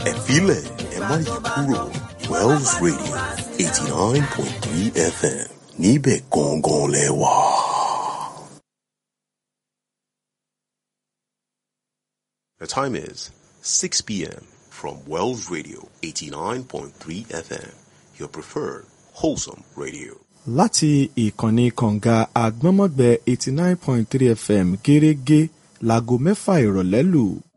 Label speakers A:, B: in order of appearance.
A: Ẹ filẹ̀, ẹ má yí kúrò. Wells Radio 89.3 FM. Níbẹ̀ gangan lẹ wà. The time is 6 p.m. from Wells Radio 89.3 FM. Your preferred wholesome radio.
B: Láti ìkànnì kànga àgbọ́nmọ́gbẹ́ 89.3 FM gẹ́rẹ́gẹ́ láago 6 ìrọ̀lẹ́ lù.